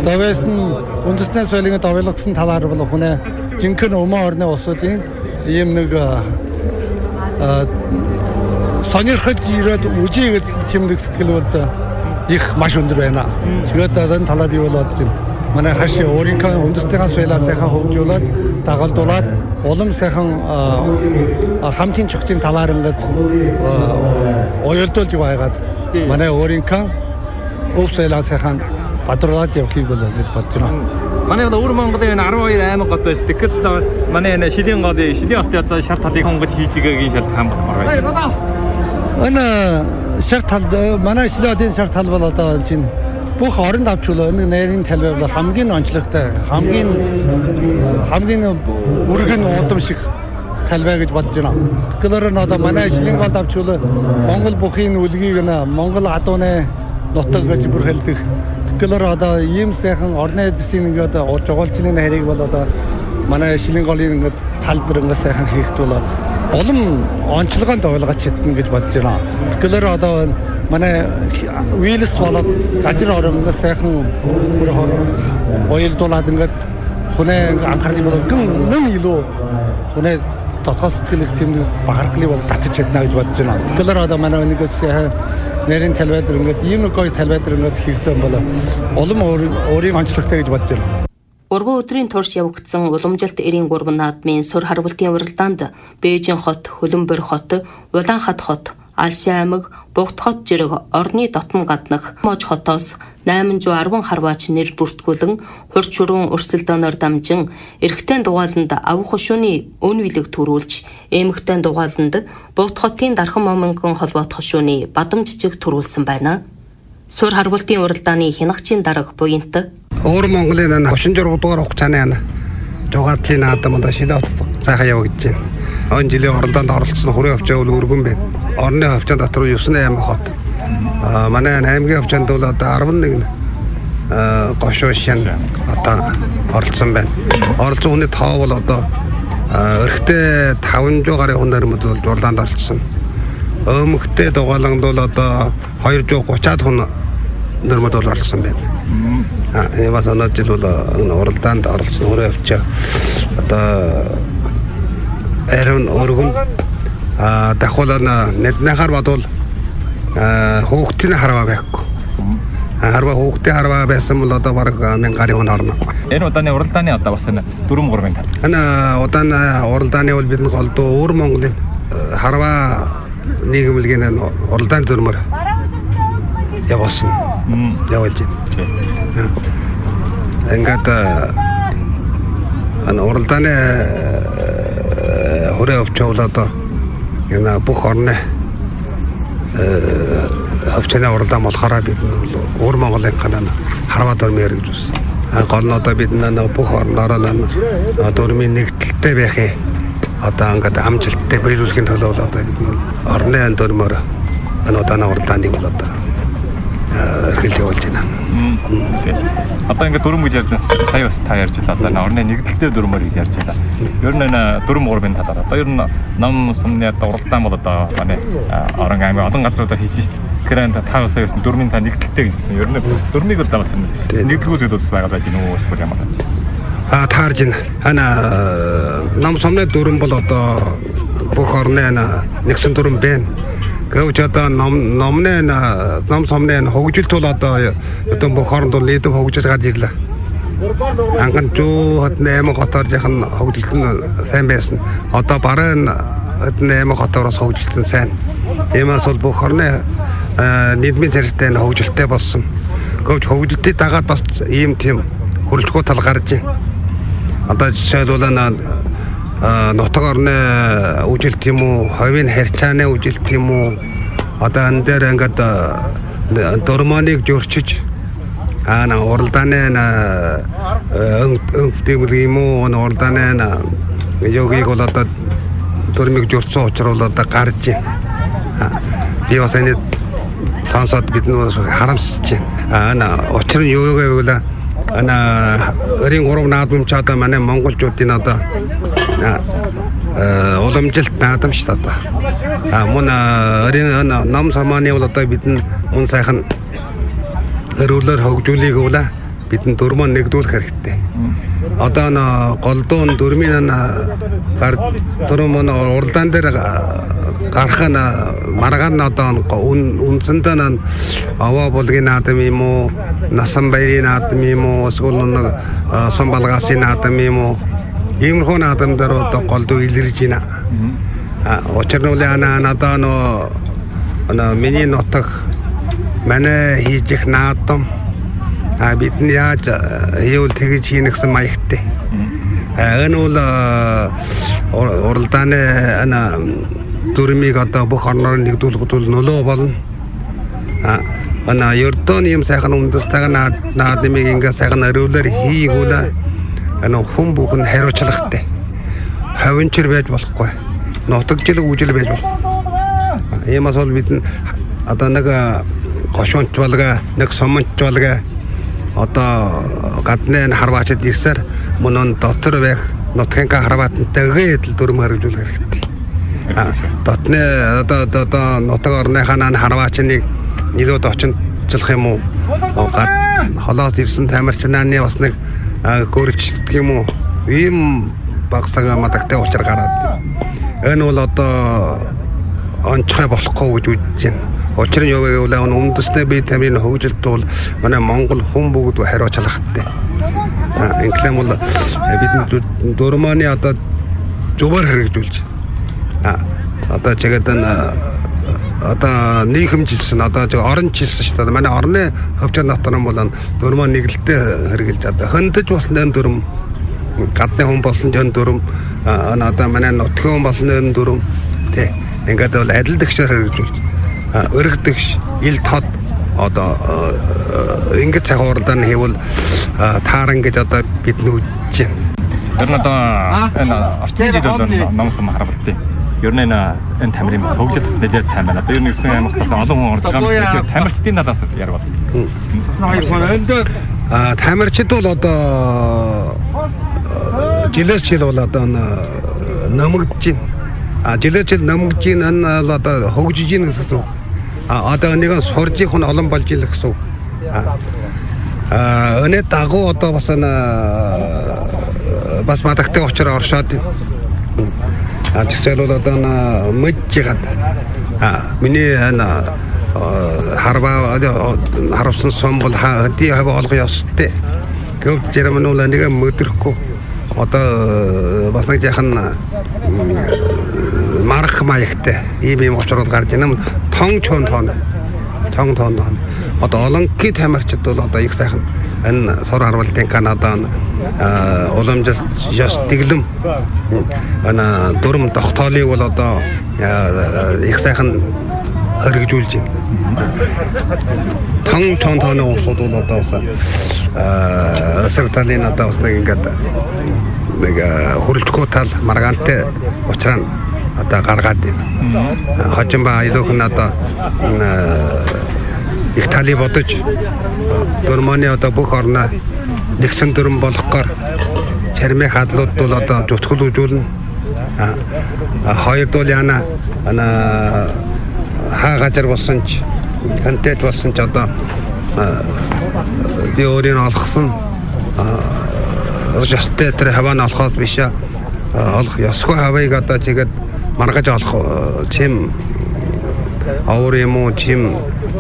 Довээс нь үндэсний соёлын довлогсон талаар бол хүнээ жинхэнэ өмнө орны улсуудын ийм нэг сонирхож ирээд үжиг гэсэн тэмдэг сэтгэл бол их маш өндөр байна. Тэгээд энэ талаа бий болоод байна. Манай хаши өөрийнхөө үндэстний соёлоо сайхан хөгжүүлээд дагалдуулаад улам сайхан хамтын чухчийн талаар ингээд уялдуулж байгаад манай өөрийнхөө өв соёлоо сайхан бадруулаад явахыг бол гэж бодож байна. Манай өөр Монголын 12 аймаг гот байсан. Тэгэхээр манай шилийн хотын одоо шар талыг хонгож хийж байгаагийн шалтгаан болмоор байна. Энэ шар тал манай шилийн хотын шар тал бол одоо чинь бүх оронд авчулаа энэ нарийн талбай бол хамгийн онцлогтой хамгийн өргөн удам шиг талбай гэж бодож байна. Тэгэхээр одоо манай шилийн голд авчулаа Монгол бүхий үлгийг Монгол адууны нутаг гэж бүрхэлдэг. Тэгэхээр одоо ийм сайхан орны эдсийн ингээд жугаалчлын харийг бол одоо манай шилийн голын ингээд тал дээр ингээд сайхан хийхэд бол улам онцлогоонд ойлгож чадна гэж бодож байна. Тэгэхээр одоо манай вилс болоод газар орон ингээд сайхан уялдуулаад ингээд хүнээ анхаарлыг бол гэн илүү хүнээ дотоод сэтгэлийг тэмдэг бахархлыг бол татаж чадна гэж бодож байна. Тэгэхээр одоо манай нэгээс нарийн талбай дээр ингээд ийм нэг гоё талбай дээр ингээд хийхдээ бол улам өөрийн онцлогтой гэж бодож байна. Урган өдрийн турш явагдсан уламжилт 93 наадмын сур харвалтын уралдаанд Бээжин хот, Хөлбөмбөр хот, Улаанхат хот, Алшин аймаг, Бугт хот жирэг орны дотн гаднах Мож хотоос 810 харваач нэр бүртгүүлэн хурц шуруун өрсөлдөөнөөр дамжин эрэгтэй дугааланд авах хошууны өн вилэг төрүүлж эмэгтэй дугааланд Бугт хотын Дархан Момингон холбоот хошууны бадам жижиг төрүүлсэн байна. Сур харвалтын уралдааны хянагчийн дарга буянт Өөр Монголын 36 дугаар хугацааны дугаацын наадамд шилээ цаахан явагдаж байна. Он жилийн уралдаанд оролцсон хүрээ хөвчөө өргөн байна. Орны хөвчөн дотор 9 аймаг хот. Манай аймгийн хөвчөнд бол одоо 11 гошуу шин одоо оролцсон байна. Оролцсон хүний тоо бол одоо өрхтөө 500 гаруй хүн нэрмэд бол уралдаанд оролцсон. Өмгтэй дугааланд бол одоо 230-аад хүн нэрмэд бол оролцсон байна. Бас оноод жил бол уралдаанд оролцсон хүрээ хөвчөө одоо эрен өргөн дахуулна нэднахар бодвол хөөгтний харваа байхгүй. Харваа хөөгтний харваа байсан бол одоо бараг 1000 гаруй хүн орно. Энэ удааны уралдааны одоо бас дүрм гурвын тал. Энэ удааны уралдааны бол бидний голдуу өөр Монголын харваа нийгэмлэгийн уралдааны дүрмөр явуулсан. Явуулж байна. Ингээд уралдааны хүрээ өвчөөл одоо энэ бүх орны өвчнөө уралдаан болохоор бид өөр Монголын канаа харваа дүрмээр гэж үз. Гол нь одоо бид бүх орноор дүрмийн нэгдэлтэй байхыг одоо ингээд амжилттай биелүүлэхийн төлөө одоо бид орны дүрмээр энэ удааны уралдааныг бол одоо эргэлж явуулж байна. Одоо ингээд дүрм гэж ярьж сая бас та ярьж байлаа. Одоо орны нэгдэлтэй дүрмээр гэж ярьж байлаа. Ер нь энэ дүрм гурвын талаар одоо ер нь ном сумны одоо уралдаан бол одоо манай орон аймаг олон газруудаар хийж шít. Тэгэхээр та сая гэсэн дүрмийн та нэгдэлтэй гэсэн. Ер нь дүрмийг одоо бас нэгдэлгүүд бас байгаа байж нүү бас юм байна. Таарж байна. Ном сумны дүрм бол одоо бүх орны нэгсэн дүрм байна. Гэвч одоо ном сумны хөгжилт бол одоо бүх оронд бол нийтэм хөгжиж гад ирлээ. Анган 8 хотоор яхан хөгжилт нь сайн байсан. Одоо бараг 8 хотоороос хөгжилт нь сайн. Иймээс бол бүх орны нийгмийн царилтай хөгжилттэй болсон. Гэвч хөгжилтийг дагаад бас ийм тийм хөрөлтгөө тал гарч байна. Одоо жишээлбэл нутаг орны үжилт юм уу, ховийн харьцааны үжилт юм уу, одоо энэ дээр ингээд дөрмоныг зөрчиж уралдааны өвдөмөл юм уу, уралдааны йогийг бол одоо дөрмийг зөрчсөн учраас одоо гарч байна. Би бас энэ сонсоод бид нөө харамсаж байна. Учир нь юу гэвэл өрийн 3 наадмч одоо манай монголчуудын одоо уламжилт наадам шүү дээ. Мөн өрийн ном самааны бол одоо бид мөн сайхан өрөөлөөр хөгжүүлээг ула бидний дөрмөө нэгдүүлэх хэрэгтэй. Одоо голдуун дөрмийн гар дөрмөө уралдаан дээр гарах нь маргаан одоо үндсэндээ аваа булгийн наадам юм уу, насан баярын наадам юм уу, эсвэл нэг сон балгасын наадам юм уу, иймэрхүү наадам дээр одоо голдуу илэрж байна. Учир нь одоо миний нутаг манай хийжих наадам бидний яаж хийвэл тэгж хийнэ гэсэн маягтай. Энэ бол уралдааны дөрмийг одоо бүх орноор нэгдүүлэхэд бол нөлөө болно. Ердөө юм сайхан үндэстайг наадмыг ингээ сайхан өрөөлөөр хийгүүл хүн бүхэн хариуцлагатай. Хавинчэр байж болохгүй. Нутагчлаг үжил байж болох. Иймээс бол бид одоо нэг гошуунч болгаа, нэг сомонч болгаа одоо гадны харваачд ирсээр мөн дотор байх нутгийн харваатантай л дөрм хэрэгжүүлэх хэрэгтэй. Дотны одоо нутаг орныхаа харваачныг нэлээд очинчлах юм уу? Холоос ирсэн тамирчнааны бас нэг гөрчдөг юм уу? Ийм багсага мадагтай учраа гараад. Энэ бол одоо онцгой болохгүй гэж үзэж байна. Учир нь юу гэвэл үндэсний бие тамирын хөгжилт бол манай Монгол хүн бүгд хариуцлагатай. Инглиш бол бидний дөрмөний одоо зөвөр хэрэгжүүлж. Одоо чигээд одоо нийгэмжилсэн одоо оронжилсэн шүү дээ. Манай орны хөвчөн дотор нь бол дөрмөө нэглэлтэй хэрэгжилж одоо хөндөж болсон дөрм гадны хүн болсон дөрм одоо манай нутгийн хүн болсон дөрм тий ингээд бол адил дэгшээр хэрэгжүүлж өргөдөгш ил тод одоо ингээд цаг хугацаанд хийвэл тааран гэж одоо бид нүдэж байна. Тэр нь одоо энэ орчин дэд бол номсон харгалтай. Ер нь энэ тамирын бас хөгжил төс нэлээд сайн байна. Одоо ер нь 9 аймагтаас олон хүн орж байгаа юм шиг тамирчдын надаас яг бол. Тамирчид бол одоо жилээс жил бол одоо намагдж байна. Жилээс жил намагдж байна бол одоо хөгжиж байна гэсэн үг. Одоо нэг сурж их нь олон болж ил гэсэн үг. Өнөө дагуу одоо бас мадагтай учраас оршоод байна. Жишээл бол одоо мэджихэд миний харавсан сон бол хати хава олго ёстой. Гэвч жирэмэн бол нэг мэдрэхгүй одоо бас нэг яхан марх маягтай ийм учраас гарч байна. Тон тоон одоо олонгийн тамирчид бол одоо их сайхан энэ сор харвалтын Канадад уламжлалт ёс дэглэм дөрм тогтоолыг бол одоо их сайхан хэрэгжүүлж байна. Тооны усууд бол одоо эсрэг талын одоо бас нэг ингээд нэг хөрөлтгөө тал маргаантай учраас одоо гаргаад байна. Хожимба илүүх нь одоо их тали бодож дөрмөний одоо бүх орноо нэгсэн дөрм болохоор чармын хадлууд бол одоо зүтгэлүүлжүүлнэ. Хоёрдуул яана хаа газар болсон ч контент болсон ч одоо би өөрийн олгосон өстэй тэр хавааны олоход биш олох ёсгүй хавыг одоо тэгээд маргаж олох чим авар юм уу чим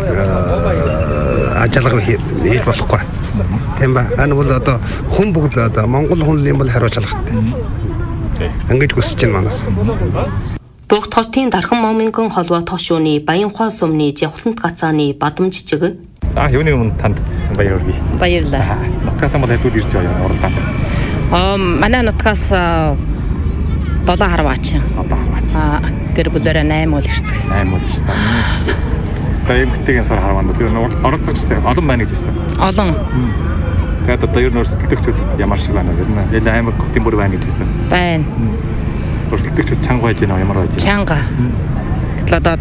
ажиалга хийж болохгүй. Тийм ба. Энэ бол одоо хүн бүгд одоо Монгол хүн юм бол хариуцлагатай. Ингэж хүсэж байна манаас. Богд хотын Дархан Момингон холбоо тошууны Баянхуй сумны Жавхлант гацааны бадам жижиг. Юуны өмнө танд баяр хүргэе. Баярлалаа. Нутгаас мод хэдүүд ирж байгаа оролдоо. Манай нутгаас 7 харваач. Гэр бүлээрээ 8 үл ирсэн. 8 үл ирсэн. Тэгээ эмгтэйгийн сар харваанд тэр оролцогчсон олон байна гэж хэлсэн. Олон. Тэгээд одоо ер нь өрсөлдөгчд ямар шиг байна вэ? Ер нь аймаг хотын бүр байна гэж хэлсэн. Байна. Өрсөлдөгчд чанга байж байна ямар байж байна? Чанга. Гэтэл одоо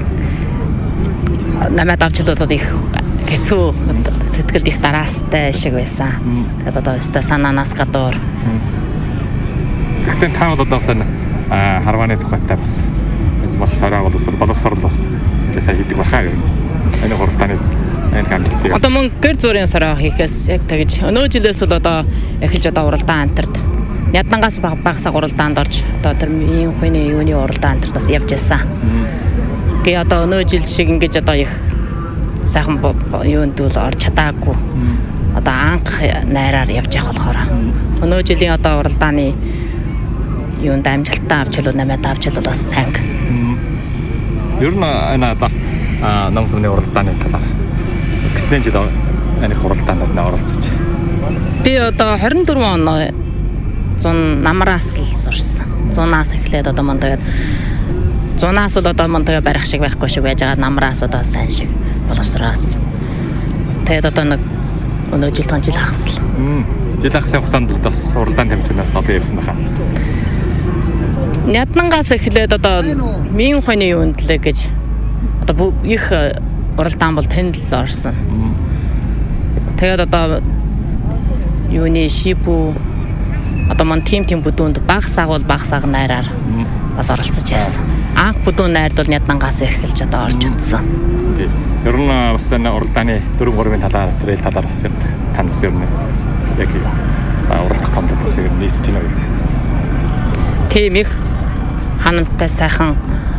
намайг авчлуулаад их хэцүү сэтгэлд их дараастай шиг байсан. Тэгээд одоо өстө санаанаас гадуур. Гэхдээ та бол одоо харвааны тухайтай бас сараа боловсрол бас сайн хийдэг бахаа. Энэ хурдтаны энэ амжилтыг. Одоо мөн гэр зүрийн сараа хийхээс яг тэгж өнөө жилээс бол одоо эхэлж одоо уралдаан антарт ядангаас багасаа уралдаанд орж одоо тэр ийм хүний юуны уралдаан антартаас явж байсан. Гээ одоо өнөө жил шиг ингэж одоо их сайхан юунд бол орж чадаагүй. Одоо анх найраар явж явах болохоор өнөө жилийн одоо уралдааны юунд амжилттай авч хэлвэл 8-аад авч хэлвэл бас сайн. Ер нь энэ одоо нам сумны уралдааны талаар хэдэн жил энэ уралдаанд оролцож. Би одоо 24 он 100 намраас л сурсан. 100-аас эхлээд одоо мөн тэгээд 100-аас л одоо мөн тэгээд барих шиг байхгүй шиг байж байгаа намраас одоо сайн шиг боловсроос. Тэгээд одоо нэг өнөө жил хагас л. Жил хагасын хугацаанд бас уралдаан тэмцээнээс одоо явсан байна. Яднангаас эхлээд одоо минь хойны юунд лээ гэж одоо их уралдаан бол тэнд л орсон. Тэгээд одоо юуны шипу одоо мань тим бүдүүнд баг саг найраар бас оролцож байсан. Анх бүдүүн найрд бол Яднангаас эхэлж одоо орж утсан. Ер нь бас энэ уралдааны 4-3-ын талаар трейл талаар бас тань бас ер нь яг уралдах томдод бас ер нь нийцж байна үү? Тийм их ханамтай сайхан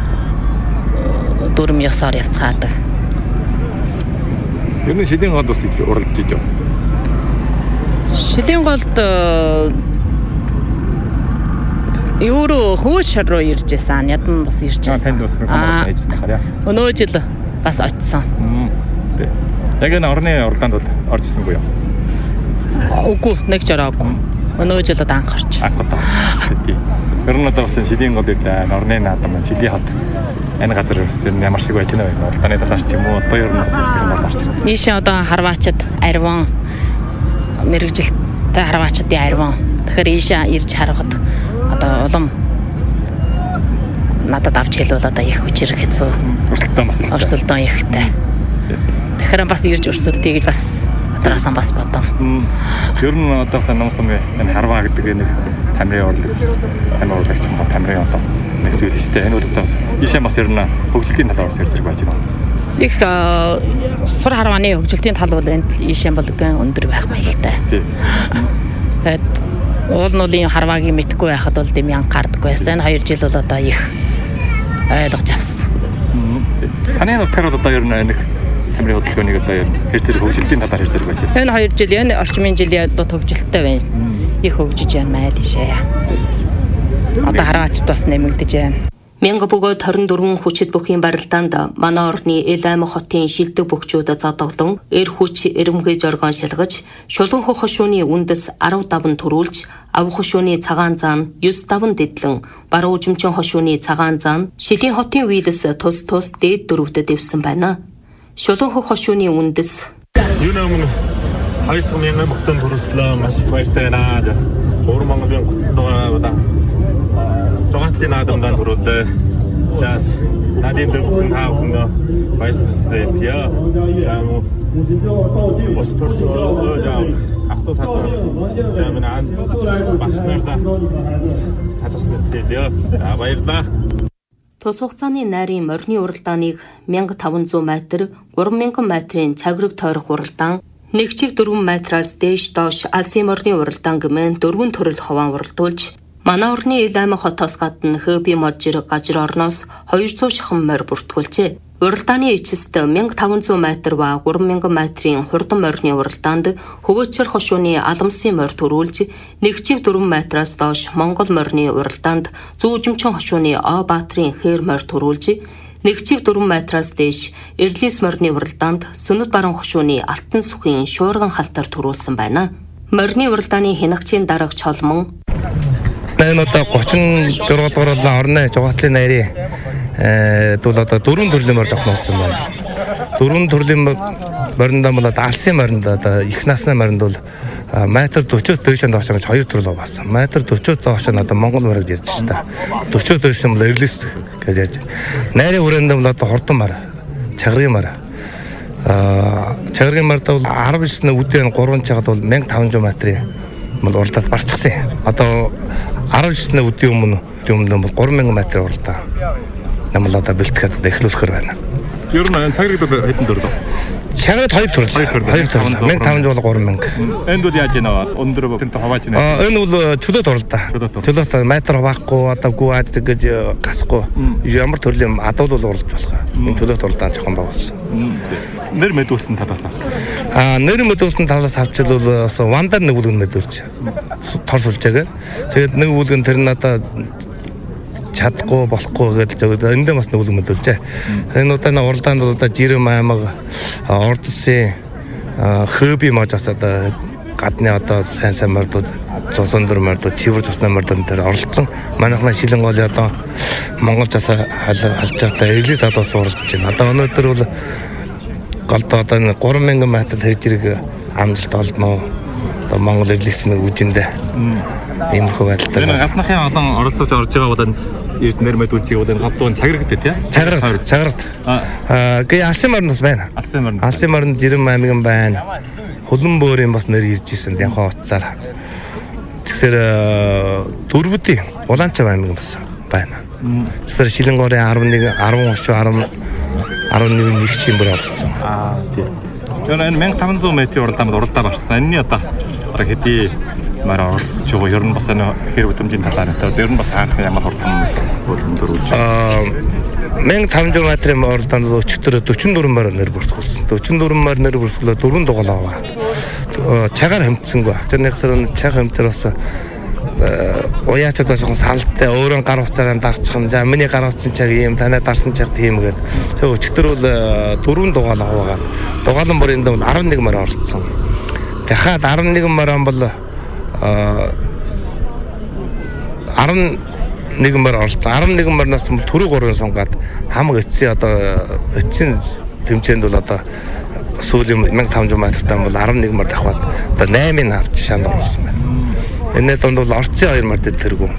дүрм ёсоор явцгаадаг. Ер нь шилийн голд бас уралдаж ижив. Шилийн голд Юуруу хөөш руу ирж байсан. Ядн бас ирж байсан. Танд бас нэг хамаарал хийсэн байна. Өнөө жил бас очсон. Яг энэ орны уралдаанд бол оржсонгүй юу? Үгүй, нэг жараагүй. Өнөө жил анх орч. Анх удаа. Тийм. Ер нь одоо бас шилийн голд орны наадам шилийн хот энэ газар өссөн ямар шиг байж байна вэ? Уралдааны талаар ч юм уу одоо ер нь бас орч. Нийшээ одоо харваачд арван мэрэгжилтэй харваачдын арван. Тэгэхээр ийшээ ирж харахад одоо улам надад авч хэлвэл одоо их хүчрэг хэцүү. Өрсөлдөөн ихтэй. Тэгэхээр бас ирж өрсөлдөе гэж бас атраасан бас бодом. Ер нь одоо нам сумын энэ харваа гэдэг нэг тамирын урлагч юм ба тамирын одоо нэг зүйл шүү дээ. Энэ бол одоо ийшээ бас ер нь хөгжилтийн талаар зэрэг байж байна. Их сур харвааны хөгжилтийн тал бол энд ийшээ бол өндөр байх маягтай. Тэгээд уулнуулын харваагийн мэдгүй байхад бол дэмий анхаардаггүй байсан. 2 жил бол одоо их ойлгож авсан. Таны нутгаар бол одоо ер нь нэг тамирын хөдөлгөөнийг одоо хэр зэрэг хөгжилтийн талаар хэр зэрэг байж байна. Энэ 2 жил энэ орчмын жилийн одоо хөгжилттэй байна. Их хөгжиж байна маа тийшээ. Одоо хараач бас нэмэгдэж байна. Мянга бөгөөд 24 хүчит бүхийн барилдаанд манай орны Ил аймаг хотын шилдэг бөхчүүд зодоглон эр хүч эрэмхий жоргон шилгэж шулуун хөх хошууны үндэс 15 төрүүлж ав хошууны цагаан заан 9-5 дэдлэн баруун үжимчин хошууны цагаан заан шилийн хотын вийлэс тус дээд дөрөвдөд дэвсэн байна. Шулуун хөх хошууны үндэс Юунаа өмнө 200,000 мөхтөн төрөслөө маш их баяртай байна. 3 Монголын одоо Жогоотлын наадамдаа төрүүлээ. Жаас надын дэвсэн хаахна баярлалаа хэлье. Жаа бос төрсөө жаа автобусад жаа минь ан багш нартай таларсан хэлье. Баярлалаа. Тус хугацааны найрын морины уралдааныг 1500 м, 3000 м-ийн цагрыг тойрох уралдаан, 1 чиг 4 м-аас дээш доош алсын морины уралдаан гэмээн 4 төрөл ховаан уралдуулж манай орны Ил аймаг хотоос гадна Хөби можжирэг гажир орноос 200 шахан морь бүртгүүлжээ. Уралдааны эцэст 1500 м ба 3000 м-ийн хурдан морины уралдаанд Хөвөөчөр хошууны аламсын морь төрүүлж 1 чиг 4 м-аас доош Монгол морины уралдаанд Зүүн үжимчин хошууны О Баатрийн хээр морь төрүүлж 1 чиг 4 м-аас дээш Эрлис морины уралдаанд Сүнэт баруун хошууны Алтан сүхийн шуурган халтар төрүүлсэн байна. Морины уралдааны хянагчийн дарагч холмон Энэ одоо 34 дугаар орны Жогоотлын найрын бол одоо 4 төрлийн морь тохиолдсон байна. 4 төрлийн моринд бол алсын моринд одоо их насны моринд бол метр 40-оос дээш доош гэж 2 төрөл баасан. Метр 40-оос доош нь одоо Монгол морь гэж ярьж байна. 40-оос дээш нь бол эрлис гэж ярьж байна. Найрын хүрээнд бол одоо хурдан морь, чагрын морь. Чагрын морьд бол 19-ны үдийн 3 чагад бол 1500 м бол уралдаад барчихсан. Одоо 19-ны үдийн өмнө бол 3000 м уралдаа. Намал одоо бэлтгэхэд эхлүүлэхээр байна. Ер нь цагрыг хэдэн төрөл вэ? Чагаад 2 төрөл. 1500 бол 3000. Энд бол яаж нэ өндөр тэнтэй хаваач нэ. Энэ бол чөлөөт урал да. Чөлөөт метр хаваахгүй одоо гүад гэж гасахгүй ямар төрлийн адуул бол урлаж болох. Энэ чөлөөт уралдаа жоохон байгуулсан. Нэр мэдүүлсэн талаас нэр мэдүүлсэн талаас авчил бол вандар нэг үлгэн мэдүүлж торсулжаагаар. Тэгээд нэг үлгэн тэр нь одоо чадахгүй болохгүй гэж эндээ бас нэг үлгэн мэдүүлжээ. Энэ удаа уралдаанд одоо Жирэм аймаг Орд улсын хөөби можоос одоо гадны одоо сайн мордууд зоосондор мордууд чивэр цусны мордууд тэр оролцсон. Манайхна шилэн гол одоо Монголчаас халж байгаа эглис одоо суралж байна. Одоо өнөөдөр бол голдоо одоо 3000 метр хэрэг зэрэг амжилт олно. Одоо Монгол эглисийн үжиндээ иймэрхүү байдалтай. Энэ гадныхын олон оролцож орж байгаа бол эрт нэр мэдүүлчих бол энэ хавдуун цагирагд тий? Цагирагд. Гээ алсын морноос байна. Алсын морнд Жирэм аймгийн байна. Хөлбөмбөрийн бас нэр ирж исэн янхаа утсаар. Тэгэхээр дөрвөдийн Улаанчав аймгийн бас байна. Тэгэхээр Шилэнгорын 11 11 нэг чинь бүр орсон. Тий. Тэр энэ 1500 м уралдаанд орсон. Энэний одоо хэдий мараа оролцож байгаа. Ер нь бас энэ хэр хөтөмжийн талаар одоо ер нь бас хаанх ямар хурдан хөлбөмбөр 1500 м-ийн уралдаанд өчигдөр 44 морь нэр бүрсгэлсэн. 44 морь нэр бүрсгэлээ 4 дугаал аваад чагаар хэмтсэнгүй. Тэрнийхсэр чаг хэмтэр бас уяачаад бас салтай өөрөө гар утсаараа дарчих нь. За миний гар утсан чаг ийм танай дарсан чаг тийм гээд. Тэг өчигдөр бол 4 дугаал аваад дугаалan бүрийн дэнд 11 морь оролцсон. Дахиад 11 морь бол 11 морь оролцсон. 11 морьноос түрүү 3 сунгаад хамаг эцсийн одоо эцсийн тэмцээнд бол одоо сүүлийн 1500 м-тай бол 11 морь давхад одоо 8-ыг авч шанд орсон байна. Энэ донд бол орцын 2 морь тэргүү.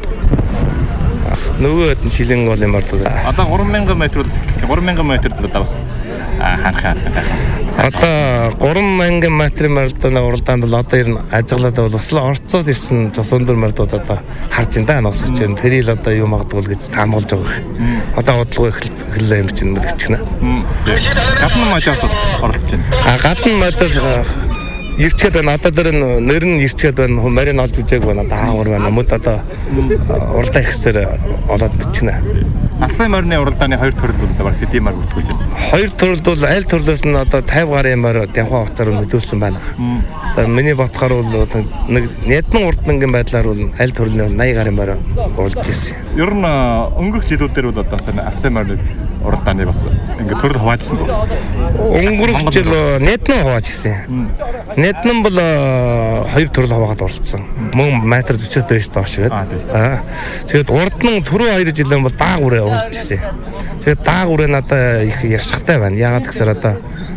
Нөгөө шилэн гол юм бол одоо 3000 м бол 3000 м л давс хаанхаа сайхан. Одоо 3000 м-ийн уралдаанд бол одоо ер нь ажиглаад бол бас л орцоос ирсэн цус өндөр мордууд одоо харж байна да носч байна. Тэрийг одоо юу магадгүй гэж таамаглаж байгаа. Одоо бодлого эхэллээ юм чинь мэдчихнэ. Гадны мажаас оролцож байна. Гадны мажаас ирчээд байна. Одоо тэр нэр нь ирчээд байна. Марин олж үжээг байна. Даавар байна. Мөд одоо уралдаа ихсээр олоод бичнэ. Алсын морины уралдааны 2 төрөл бол хэдийн морь бүртгүүлж байна. 2 төрөлд бол аль төрлөөс нь одоо 50 гаруй морь явхаа хугацаар мэдүүлсэн байна. Одоо миний бодохоор бол нэг нядман урдмангийн байдлаар бол аль төрлийн 80 гаруй морь уралж ирсэн. Ер нь өнгөрөх жилүүдээр бол одоо алсын морины уралдааны бас ингээд төрөл хуваажсан байна. Өнгөрөх жил нядман хуваажсэн. Нядман бол 2 төрөл хуваагаад оролцсон. Мөн метр 40-с дээш доош гэдэг. Тэгээд урдман түрүү 2 жилийн бол даагүрээ уралж ирсэн. Тэгээд даагүрээ надад их яшигтай байна. Яагаад гэхээр одоо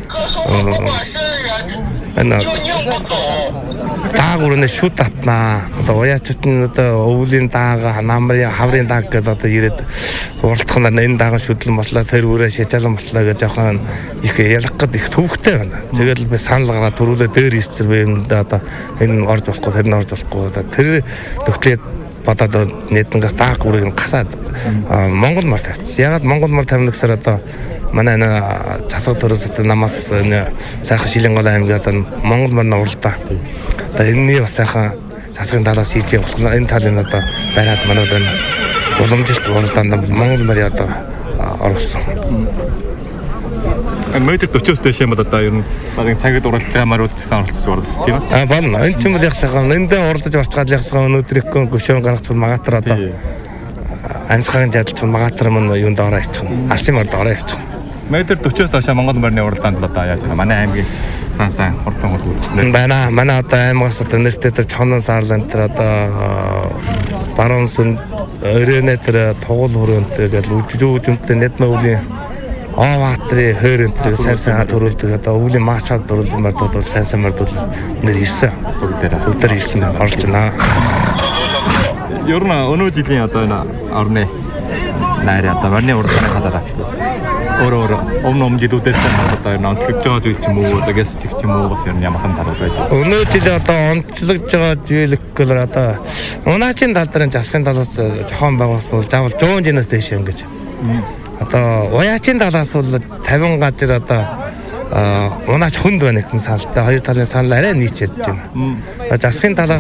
даагүрээ шүд татнаа. Одоо уяачууд нь одоо өвлийн даага, намрын хаврын дааг гэдэг одоо ирээд уралдах нь энэ даахан шүдлэн ботлоо тэр үрээ шижаалан ботлоо гэж жоохон их ялах гээд их төвөгтэй байна. Тэгээд би санал гараад түрүүлээ дээр ирсээр би одоо энэ орж болохгүй, тэр нь орж болохгүй. Тэр төгтлээд бодоод нэднгээс даагүрийг нь гасаад Монгол морь тавьчихсан. Ягаад Монгол морь тавина гэхээр одоо манай энэ засаг төрөөс намаас энэ сайхан Шилэн гол аймгийн одоо Монгол морь уралдаа. Одоо энэний бас сайхан засгийн талаас хийж явах болохоор энэ талын одоо бариад манайд энэ уламжлалт уралдаанд Монгол морь одоо орсон. Метр 40-с дэш юм одоо ер нь багын цагт уралдаж байгаа морьуд гэсэн оролцсон тийм үү? Болно. Энэ ч юм бол яг сайхан эндээ уралдаж орцгаад яг сайхан өнөөдрийнхөө гөшөөн гаргацсан магатар одоо анцхан жадалч магатар мөн юунд ороо явчих. Алсын морьд ороо явчих. Метр 40-с доош Монгол морины уралдаанд л одоо яаж байна? Манай аймгийн сайн хурдан үзсэн. Байна. Манай одоо аймагаас одоо нэртэй тэр Чонон саарлан тэр одоо баруун сүн өрөөнэ тэр тугал хөрөөнтэй гэж үжүүжүнтэй нэдмөвлийн Оваатрын хөрөн тэр сайн төрүүлдэг одоо өвлийн маачаад төрүүлсэн мордууд бол сайн мордууд нэр ирсэн. Бүгд ирсэн орж байна. Ер нь өнөө жилийн одоо энэ орны найраа одоо морины уралдааны талаар өөр өмнө жилүүдээс одоо энэ онцлогдож байгаа зүйл ч юм уу одоо гэс ч юм уу бас ер нь ямархан талаар байж байна. Өнөө жил одоо онцлогдож байгаа зүйл гэхээр одоо унаачийн тал дээр засгийн талаас жоохон байгуулсан бол заавал 100 жинээс дээш ингэж. Одоо уяачийн талаас бол 50 газар одоо унаач хүнд байна гэх саналтай хоёр талын санал арай нийцээд байна. Засгийн талаас